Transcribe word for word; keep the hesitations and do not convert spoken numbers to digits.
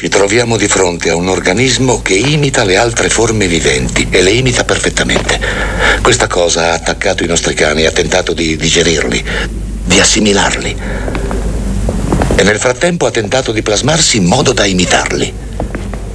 Ci troviamo di fronte a un organismo che imita le altre forme viventi e le imita perfettamente. Questa cosa ha attaccato i nostri cani, ha tentato di digerirli, di assimilarli. E nel frattempo ha tentato di plasmarsi in modo da imitarli.